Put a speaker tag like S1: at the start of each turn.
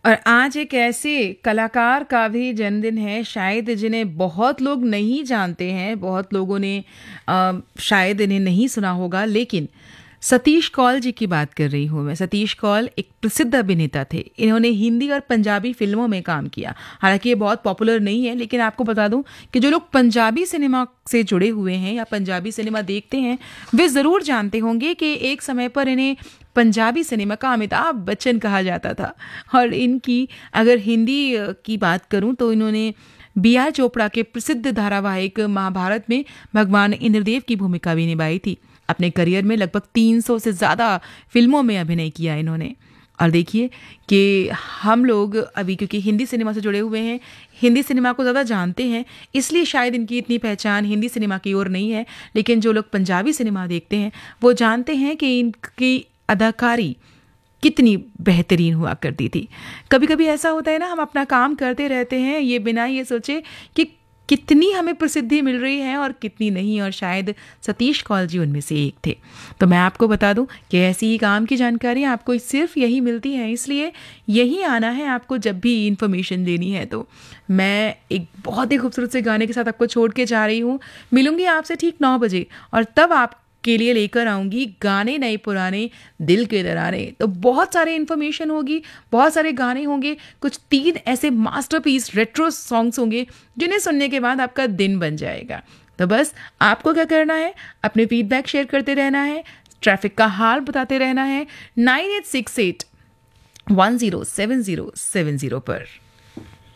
S1: और आज एक ऐसे कलाकार का भी जन्मदिन है शायद जिन्हें बहुत लोग नहीं जानते हैं, बहुत लोगों ने शायद इन्हें नहीं सुना होगा, लेकिन सतीश कौल जी की बात कर रही हूँ मैं। सतीश कौल एक प्रसिद्ध अभिनेता थे। इन्होंने हिंदी और पंजाबी फिल्मों में काम किया। हालांकि ये बहुत पॉपुलर नहीं है, लेकिन आपको बता दूं कि जो लोग पंजाबी सिनेमा से जुड़े हुए हैं या पंजाबी सिनेमा देखते हैं वे ज़रूर जानते होंगे कि एक समय पर इन्हें पंजाबी सिनेमा का अमिताभ बच्चन कहा जाता था। और इनकी अगर हिंदी की बात करूं तो इन्होंने बी आर चोपड़ा के प्रसिद्ध धारावाहिक महाभारत में भगवान इंद्रदेव की भूमिका भी निभाई थी। अपने करियर में लगभग 300 से ज़्यादा फिल्मों में अभिनय किया इन्होंने। और देखिए कि हम लोग अभी क्योंकि हिंदी सिनेमा से जुड़े हुए हैं, हिंदी सिनेमा को ज़्यादा जानते हैं, इसलिए शायद इनकी इतनी पहचान हिंदी सिनेमा की ओर नहीं है। लेकिन जो लोग पंजाबी सिनेमा देखते हैं वो जानते हैं कि इनकी अदाकारी कितनी बेहतरीन हुआ करती थी। कभी कभी ऐसा होता है ना, हम अपना काम करते रहते हैं ये बिना ये सोचे कि कितनी हमें प्रसिद्धि मिल रही है और कितनी नहीं, और शायद सतीश कौल जी उनमें से एक थे। तो मैं आपको बता दूं कि ऐसी ही काम की जानकारी आपको सिर्फ यही मिलती है, इसलिए यही आना है आपको जब भी इन्फॉर्मेशन देनी है। तो मैं एक बहुत ही खूबसूरत से गाने के साथ आपको छोड़ के जा रही हूँ। मिलूंगी आपसे ठीक 9 बजे और तब आप के लिए लेकर आऊंगी गाने नए पुराने, दिल के दरारे। तो बहुत सारे इन्फॉर्मेशन होगी, बहुत सारे गाने होंगे, कुछ 3 ऐसे मास्टरपीस रेट्रो सॉन्ग्स होंगे जिन्हें सुनने के बाद आपका दिन बन जाएगा। तो बस आपको क्या करना है, अपने फीडबैक शेयर करते रहना है, ट्रैफिक का हाल बताते रहना है 9868 107070 पर।